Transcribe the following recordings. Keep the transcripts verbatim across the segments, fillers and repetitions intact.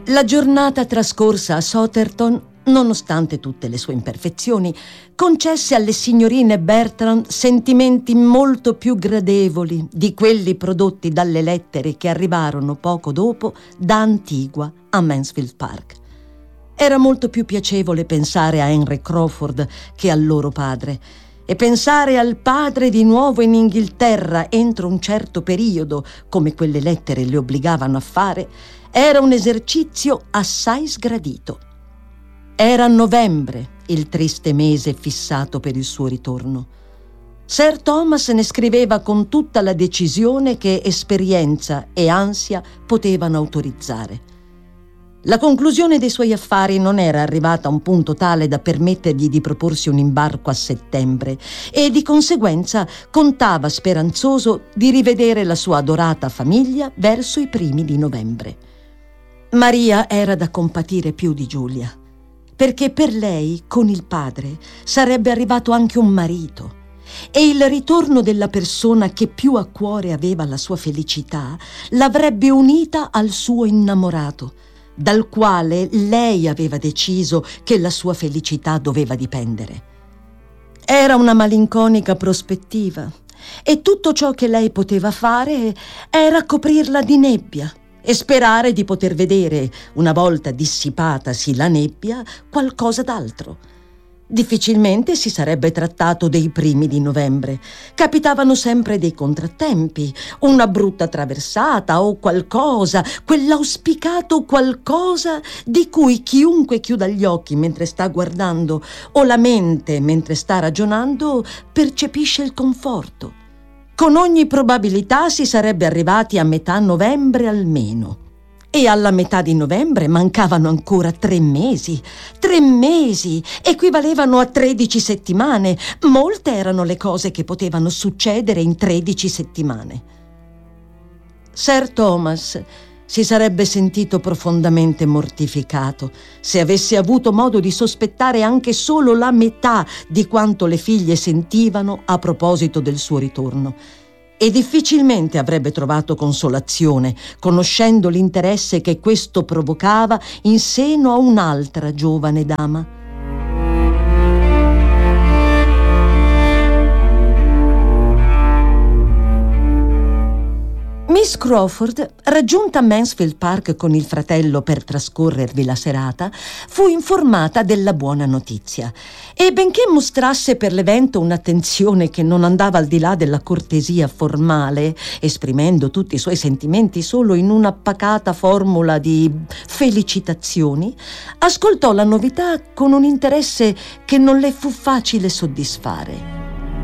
La giornata trascorsa a Southerton, nonostante tutte le sue imperfezioni, concesse alle signorine Bertram sentimenti molto più gradevoli di quelli prodotti dalle lettere che arrivarono poco dopo da Antigua a Mansfield Park. Era molto più piacevole pensare a Henry Crawford che al loro padre, e pensare al padre di nuovo in Inghilterra entro un certo periodo, come quelle lettere le obbligavano a fare, era un esercizio assai sgradito. Era novembre, il triste mese fissato per il suo ritorno. Sir Thomas ne scriveva con tutta la decisione che esperienza e ansia potevano autorizzare. La conclusione dei suoi affari non era arrivata a un punto tale da permettergli di proporsi un imbarco a settembre e di conseguenza contava speranzoso di rivedere la sua adorata famiglia verso i primi di novembre. Maria era da compatire più di Giulia, perché per lei, con il padre, sarebbe arrivato anche un marito, e il ritorno della persona che più a cuore aveva la sua felicità l'avrebbe unita al suo innamorato, dal quale lei aveva deciso che la sua felicità doveva dipendere. Era una malinconica prospettiva, e tutto ciò che lei poteva fare era coprirla di nebbia e sperare di poter vedere, una volta dissipatasi la nebbia, qualcosa d'altro. Difficilmente si sarebbe trattato dei primi di novembre. Capitavano sempre dei contrattempi, una brutta traversata o qualcosa, quell'auspicato qualcosa di cui chiunque chiuda gli occhi mentre sta guardando o la mente mentre sta ragionando percepisce il conforto. Con ogni probabilità si sarebbe arrivati a metà novembre almeno. E alla metà di novembre mancavano ancora tre mesi. Tre mesi equivalevano a tredici settimane. Molte erano le cose che potevano succedere in tredici settimane. Sir Thomas si sarebbe sentito profondamente mortificato se avesse avuto modo di sospettare anche solo la metà di quanto le figlie sentivano a proposito del suo ritorno. E difficilmente avrebbe trovato consolazione, conoscendo l'interesse che questo provocava in seno a un'altra giovane dama. Miss Crawford, raggiunta a Mansfield Park con il fratello per trascorrervi la serata, fu informata della buona notizia e benché mostrasse per l'evento un'attenzione che non andava al di là della cortesia formale, esprimendo tutti i suoi sentimenti solo in una pacata formula di felicitazioni, ascoltò la novità con un interesse che non le fu facile soddisfare.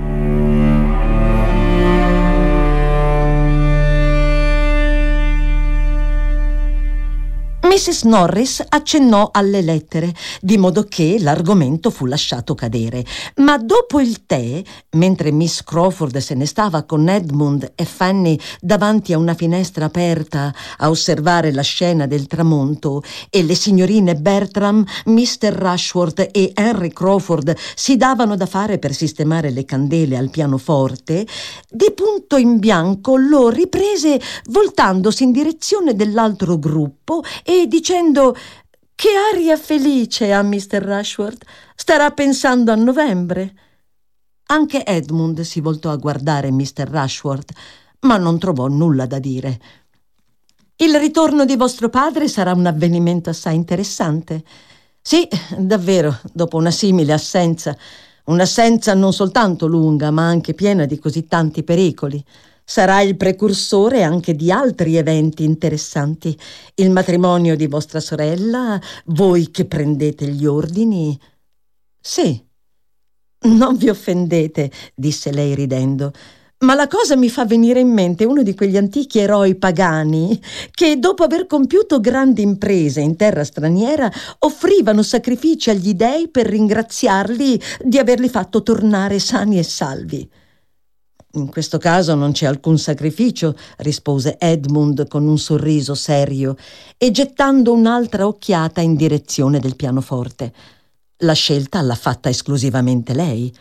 missis Norris accennò alle lettere, di modo che l'argomento fu lasciato cadere. Ma dopo il tè, mentre Miss Crawford se ne stava con Edmund e Fanny davanti a una finestra aperta a osservare la scena del tramonto, e le signorine Bertram, mister Rushworth e Henry Crawford si davano da fare per sistemare le candele al pianoforte, di punto in bianco lo riprese voltandosi in direzione dell'altro gruppo e dicendo: «Che aria felice ha mister Rushworth, starà pensando a novembre». Anche Edmund si voltò a guardare mister Rushworth, ma non trovò nulla da dire. «Il ritorno di vostro padre sarà un avvenimento assai interessante». «Sì, davvero, dopo una simile assenza, un'assenza non soltanto lunga, ma anche piena di così tanti pericoli. Sarà il precursore anche di altri eventi interessanti. Il matrimonio di vostra sorella, voi che prendete gli ordini». «Sì». «Non vi offendete», disse lei ridendo, «ma la cosa mi fa venire in mente uno di quegli antichi eroi pagani che, dopo aver compiuto grandi imprese in terra straniera, offrivano sacrifici agli dei per ringraziarli di averli fatto tornare sani e salvi». «In questo caso non c'è alcun sacrificio», rispose Edmund con un sorriso serio e gettando un'altra occhiata in direzione del pianoforte. «La scelta l'ha fatta esclusivamente lei.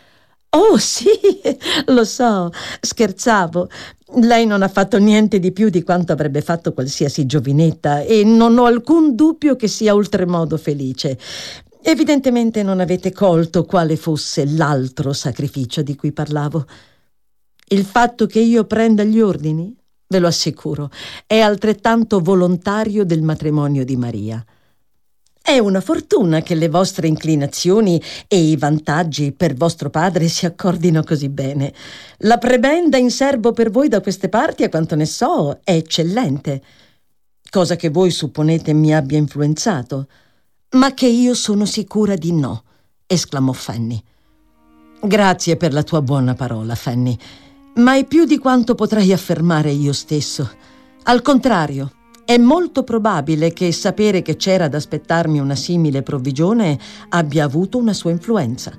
Oh sì, lo so, scherzavo. Lei non ha fatto niente di più di quanto avrebbe fatto qualsiasi giovinetta e non ho alcun dubbio che sia oltremodo felice. Evidentemente non avete colto quale fosse l'altro sacrificio di cui parlavo. Il fatto che io prenda gli ordini, ve lo assicuro, è altrettanto volontario del matrimonio di Maria. È una fortuna che le vostre inclinazioni e i vantaggi per vostro padre si accordino così bene. La prebenda in serbo per voi da queste parti, a quanto ne so, è eccellente, cosa che voi supponete mi abbia influenzato, ma che io sono sicura di no, esclamò Fanny. Grazie per la tua buona parola, Fanny, ma è più di quanto potrei affermare io stesso. Al contrario, è molto probabile che sapere che c'era ad aspettarmi una simile provvigione abbia avuto una sua influenza.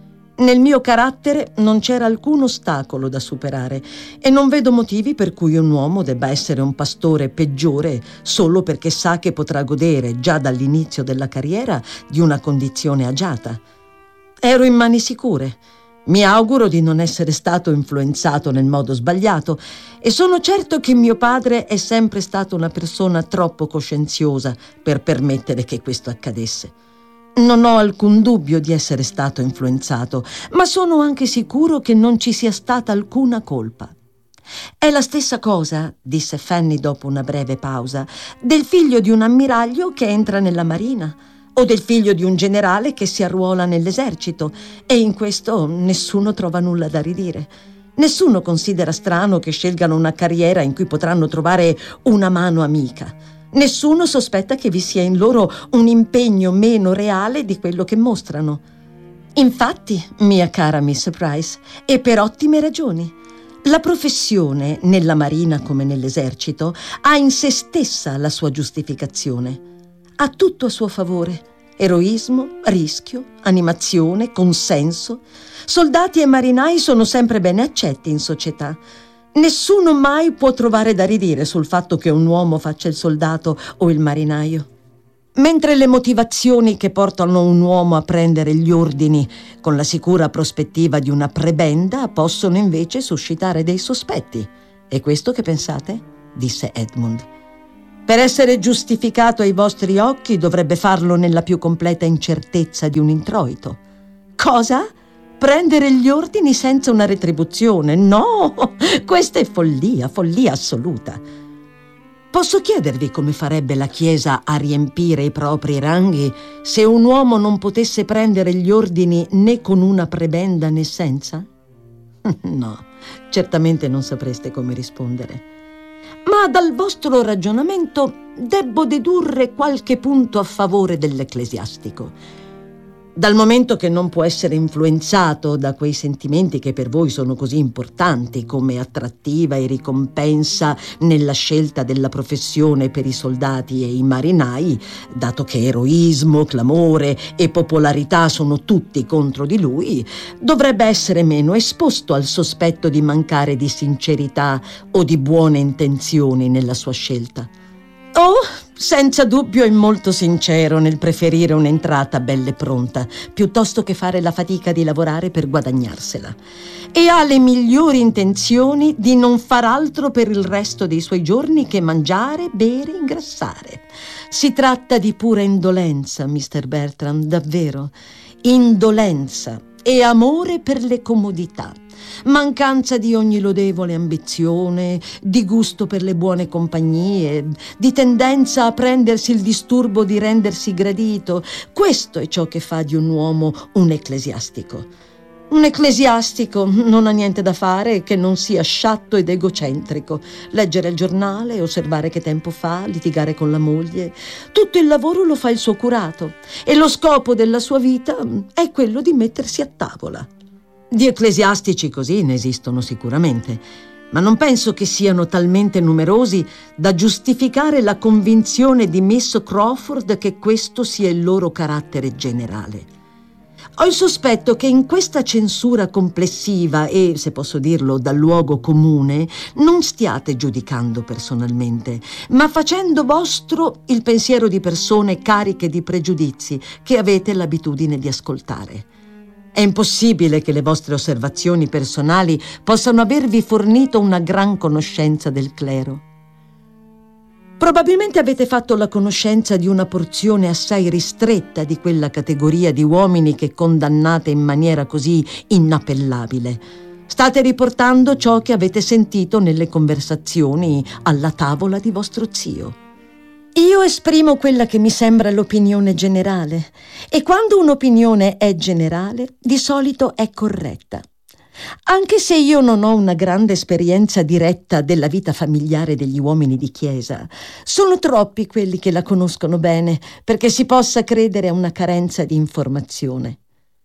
Nel mio carattere non c'era alcun ostacolo da superare e non vedo motivi per cui un uomo debba essere un pastore peggiore solo perché sa che potrà godere già dall'inizio della carriera di una condizione agiata. Ero in mani sicure. Mi auguro di non essere stato influenzato nel modo sbagliato e sono certo che mio padre è sempre stato una persona troppo coscienziosa per permettere che questo accadesse. Non ho alcun dubbio di essere stato influenzato, ma sono anche sicuro che non ci sia stata alcuna colpa. È la stessa cosa, disse Fanny dopo una breve pausa, del figlio di un ammiraglio che entra nella marina o del figlio di un generale che si arruola nell'esercito, e in questo nessuno trova nulla da ridire. Nessuno considera strano che scelgano una carriera in cui potranno trovare una mano amica. Nessuno sospetta che vi sia in loro un impegno meno reale di quello che mostrano. Infatti, mia cara Miss Price, e per ottime ragioni, la professione, nella marina come nell'esercito, ha in se stessa la sua giustificazione. Ha tutto a suo favore: eroismo, rischio, animazione, consenso. Soldati e marinai sono sempre bene accetti in società. Nessuno mai può trovare da ridire sul fatto che un uomo faccia il soldato o il marinaio. Mentre le motivazioni che portano un uomo a prendere gli ordini con la sicura prospettiva di una prebenda possono invece suscitare dei sospetti. È questo che pensate? Disse Edmund. Per essere giustificato ai vostri occhi dovrebbe farlo nella più completa incertezza di un introito. Cosa? Prendere gli ordini senza una retribuzione? No, questa è follia, follia assoluta. Posso chiedervi come farebbe la Chiesa a riempire i propri ranghi se un uomo non potesse prendere gli ordini né con una prebenda né senza? No, certamente non sapreste come rispondere. Ma dal vostro ragionamento debbo dedurre qualche punto a favore dell'ecclesiastico. Dal momento che non può essere influenzato da quei sentimenti che per voi sono così importanti come attrattiva e ricompensa nella scelta della professione per i soldati e i marinai, dato che eroismo, clamore e popolarità sono tutti contro di lui, dovrebbe essere meno esposto al sospetto di mancare di sincerità o di buone intenzioni nella sua scelta. Oh, senza dubbio è molto sincero nel preferire un'entrata bella e pronta, piuttosto che fare la fatica di lavorare per guadagnarsela. E ha le migliori intenzioni di non far altro per il resto dei suoi giorni che mangiare, bere, ingrassare. Si tratta di pura indolenza, mister Bertram, davvero. Indolenza e amore per le comodità. Mancanza di ogni lodevole ambizione, di gusto per le buone compagnie, di tendenza a prendersi il disturbo di rendersi gradito. Questo è ciò che fa di un uomo un ecclesiastico. Un ecclesiastico non ha niente da fare che non sia sciatto ed egocentrico. Leggere il giornale, osservare che tempo fa, litigare con la moglie. Tutto il lavoro lo fa il suo curato e lo scopo della sua vita è quello di mettersi a tavola. Di ecclesiastici così ne esistono sicuramente, ma non penso che siano talmente numerosi da giustificare la convinzione di Miss Crawford che questo sia il loro carattere generale. Ho il sospetto che in questa censura complessiva e, se posso dirlo, dal luogo comune, non stiate giudicando personalmente, ma facendo vostro il pensiero di persone cariche di pregiudizi che avete l'abitudine di ascoltare. È impossibile che le vostre osservazioni personali possano avervi fornito una gran conoscenza del clero. Probabilmente avete fatto la conoscenza di una porzione assai ristretta di quella categoria di uomini che condannate in maniera così inappellabile. State riportando ciò che avete sentito nelle conversazioni alla tavola di vostro zio. Io esprimo quella che mi sembra l'opinione generale, e quando un'opinione è generale, di solito è corretta. Anche se io non ho una grande esperienza diretta della vita familiare degli uomini di chiesa, sono troppi quelli che la conoscono bene perché si possa credere a una carenza di informazione.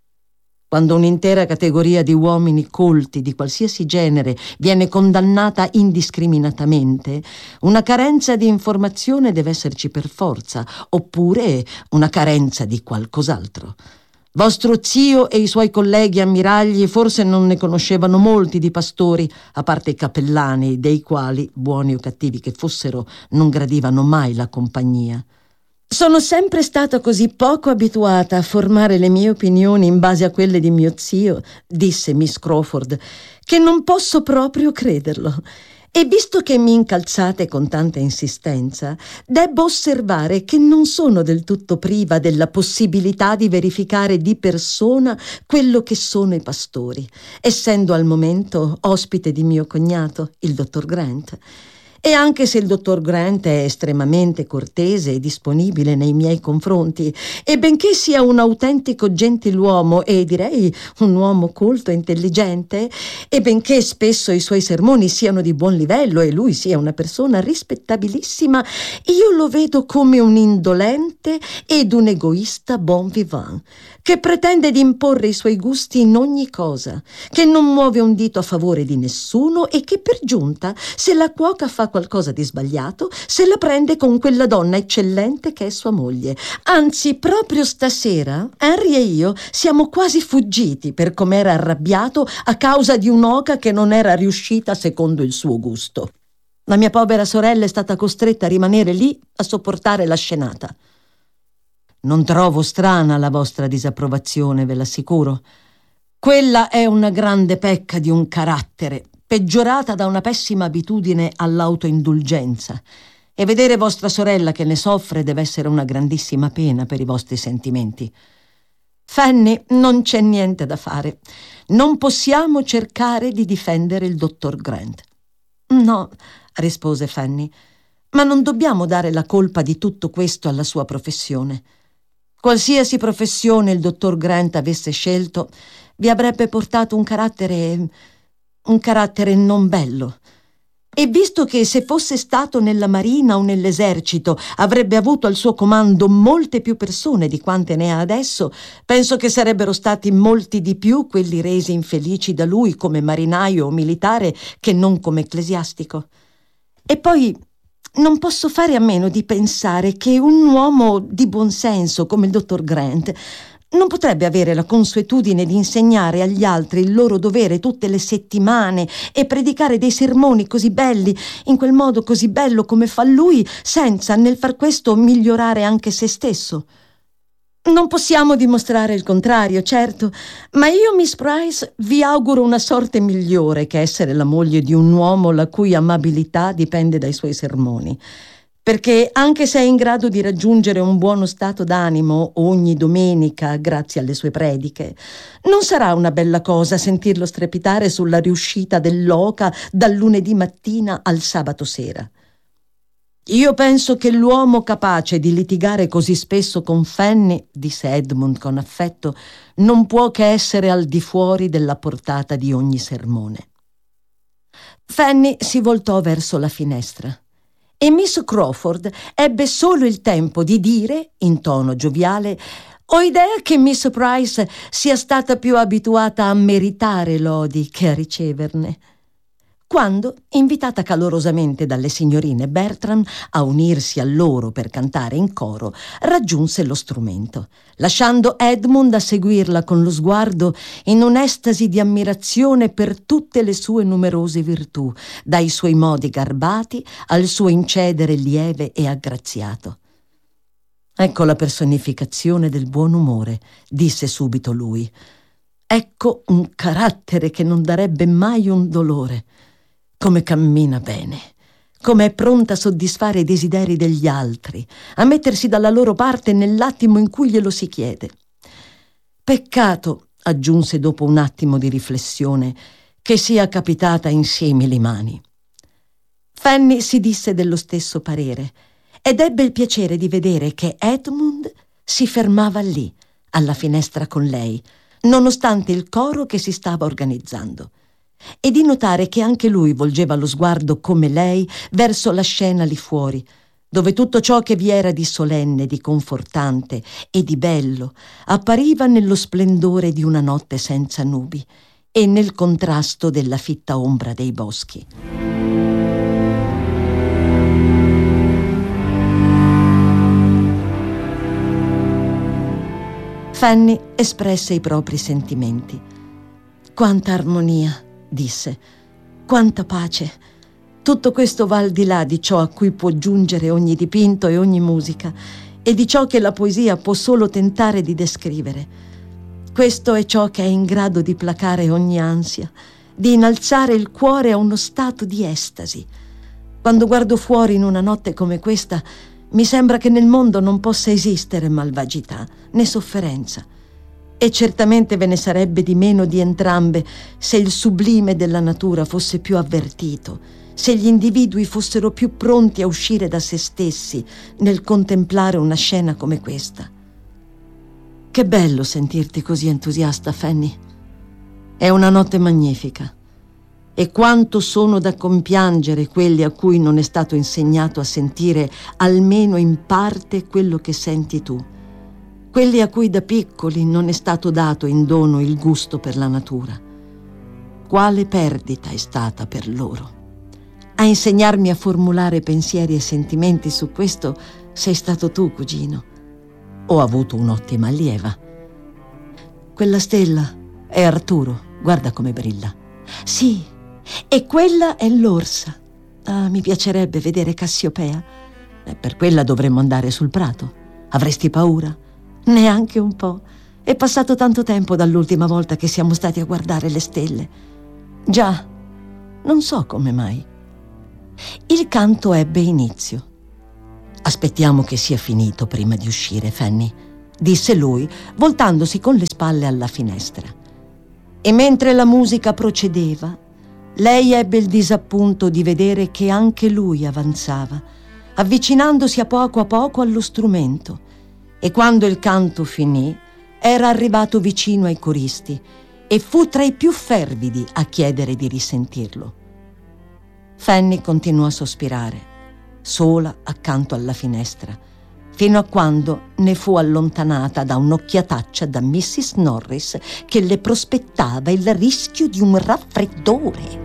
Quando un'intera categoria di uomini colti di qualsiasi genere viene condannata indiscriminatamente, una carenza di informazione deve esserci per forza, oppure una carenza di qualcos'altro. Vostro zio e i suoi colleghi ammiragli forse non ne conoscevano molti di pastori, a parte i cappellani, dei quali, buoni o cattivi che fossero, non gradivano mai la compagnia. Sono sempre stata così poco abituata a formare le mie opinioni in base a quelle di mio zio, disse Miss Crawford, che non posso proprio crederlo. E visto che mi incalzate con tanta insistenza, debbo osservare che non sono del tutto priva della possibilità di verificare di persona quello che sono i pastori, essendo al momento ospite di mio cognato, il dottor Grant. E anche se il dottor Grant è estremamente cortese e disponibile nei miei confronti, e benché sia un autentico gentiluomo e direi un uomo colto e intelligente, e benché spesso i suoi sermoni siano di buon livello e lui sia una persona rispettabilissima, io lo vedo come un indolente ed un egoista bon vivant, che pretende di imporre i suoi gusti in ogni cosa, che non muove un dito a favore di nessuno e che per giunta, se la cuoca fa qualcosa di sbagliato, se la prende con quella donna eccellente che è sua moglie. Anzi, proprio stasera Henry e io siamo quasi fuggiti per com'era arrabbiato a causa di un'oca che non era riuscita secondo il suo gusto. La mia povera sorella è stata costretta a rimanere lì a sopportare la scenata. Non trovo strana la vostra disapprovazione, ve l'assicuro. Quella è una grande pecca di un carattere, peggiorata da una pessima abitudine all'autoindulgenza, e vedere vostra sorella che ne soffre deve essere una grandissima pena per i vostri sentimenti. Fanny, non c'è niente da fare. Non possiamo cercare di difendere il dottor Grant. No, rispose Fanny, ma non dobbiamo dare la colpa di tutto questo alla sua professione. Qualsiasi professione il dottor Grant avesse scelto, vi avrebbe portato un carattere... un carattere non bello. E visto che se fosse stato nella marina o nell'esercito avrebbe avuto al suo comando molte più persone di quante ne ha adesso, penso che sarebbero stati molti di più quelli resi infelici da lui come marinaio o militare che non come ecclesiastico. E poi non posso fare a meno di pensare che un uomo di buon senso come il dottor Grant non potrebbe avere la consuetudine di insegnare agli altri il loro dovere tutte le settimane e predicare dei sermoni così belli, in quel modo così bello come fa lui, senza nel far questo migliorare anche se stesso. Non possiamo dimostrare il contrario, certo, ma io, Miss Price, vi auguro una sorte migliore che essere la moglie di un uomo la cui amabilità dipende dai suoi sermoni. Perché anche se è in grado di raggiungere un buono stato d'animo ogni domenica grazie alle sue prediche, non sarà una bella cosa sentirlo strepitare sulla riuscita dell'oca dal lunedì mattina al sabato sera. Io penso che l'uomo capace di litigare così spesso con Fanny, disse Edmund con affetto, non può che essere al di fuori della portata di ogni sermone. Fanny si voltò verso la finestra e Miss Crawford ebbe solo il tempo di dire, in tono gioviale: «Ho idea che Miss Price sia stata più abituata a meritare lodi che a riceverne», quando, invitata calorosamente dalle signorine Bertram a unirsi a loro per cantare in coro, raggiunse lo strumento, lasciando Edmund a seguirla con lo sguardo in un'estasi di ammirazione per tutte le sue numerose virtù, dai suoi modi garbati al suo incedere lieve e aggraziato. «Ecco la personificazione del buon umore», disse subito lui. Ecco un carattere che non darebbe mai un dolore. Come cammina bene, come è pronta a soddisfare i desideri degli altri, a mettersi dalla loro parte nell'attimo in cui glielo si chiede. Peccato, aggiunse dopo un attimo di riflessione, che sia capitata in simili mani. Fanny si disse dello stesso parere ed ebbe il piacere di vedere che Edmund si fermava lì, alla finestra con lei, nonostante il coro che si stava organizzando, e di notare che anche lui volgeva lo sguardo come lei verso la scena lì fuori, dove tutto ciò che vi era di solenne, di confortante e di bello appariva nello splendore di una notte senza nubi e nel contrasto della fitta ombra dei boschi. Fanny espresse i propri sentimenti. Quanta armonia, disse, quanta pace. Tutto questo va al di là di ciò a cui può giungere ogni dipinto e ogni musica, e di ciò che la poesia può solo tentare di descrivere. Questo è ciò che è in grado di placare ogni ansia, di innalzare il cuore a uno stato di estasi. Quando guardo fuori in una notte come questa, mi sembra che nel mondo non possa esistere malvagità né sofferenza, e certamente ve ne sarebbe di meno di entrambe se il sublime della natura fosse più avvertito, se gli individui fossero più pronti a uscire da se stessi nel contemplare una scena come questa. Che bello sentirti così entusiasta, Fanny. È una notte magnifica. E quanto sono da compiangere quelli a cui non è stato insegnato a sentire almeno in parte quello che senti tu, quelli a cui da piccoli non è stato dato in dono il gusto per la natura. Quale perdita è stata per loro. A insegnarmi a formulare pensieri e sentimenti su questo sei stato tu, cugino. Ho avuto un'ottima allieva. Quella stella è Arturo, guarda come brilla. Sì, e quella è l'orsa. Ah, mi piacerebbe vedere Cassiopea. E per quella dovremmo andare sul prato. Avresti paura? Neanche un po'. È passato tanto tempo dall'ultima volta che siamo stati a guardare le stelle. Già, non so come mai. Il canto ebbe inizio. Aspettiamo che sia finito prima di uscire, Fanny, disse lui, voltandosi con le spalle alla finestra. E mentre la musica procedeva, lei ebbe il disappunto di vedere che anche lui avanzava, avvicinandosi a poco a poco allo strumento, e quando il canto finì era arrivato vicino ai coristi e fu tra i più fervidi a chiedere di risentirlo. Fanny continuò a sospirare, sola accanto alla finestra, fino a quando ne fu allontanata da un'occhiataccia da missus Norris che le prospettava il rischio di un raffreddore.